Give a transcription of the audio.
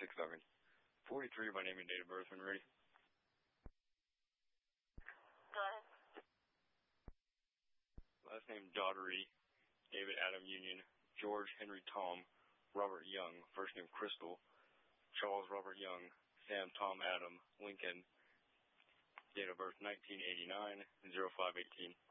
6'7". 43, my name and date of birth when ready. Go ahead. Last name Daughtery, David Adam Union, George Henry Tom, Robert Young, first name Crystal, Charles Robert Young, Sam Tom Adam, Lincoln, date of birth 1989, 0518.